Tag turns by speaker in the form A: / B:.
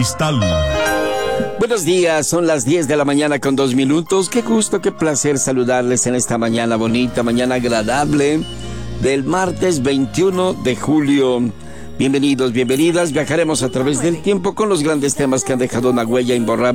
A: Cristal.
B: Buenos días, son las 10 de la mañana con 2 minutos. Qué gusto, qué placer saludarles en esta mañana bonita, mañana agradable del martes 21 de julio. Bienvenidos, bienvenidas. Viajaremos a través del tiempo con los grandes temas que han dejado una huella imborrable